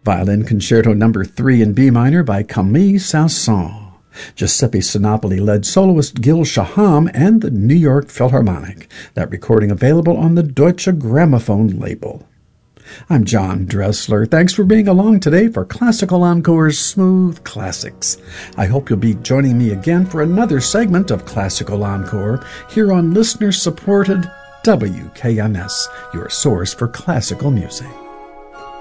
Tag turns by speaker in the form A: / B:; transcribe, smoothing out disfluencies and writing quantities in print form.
A: Violin Concerto No. 3 in B minor by Camille Saint-Saëns. Giuseppe Sinopoli led soloist Gil Shaham and the New York Philharmonic. That recording available on the Deutsche Grammophon label. I'm John Dressler. Thanks for being along today for Classical Encore's Smooth Classics. I hope you'll be joining me again for another segment of Classical Encore here on listener-supported WKNS, your source for classical music.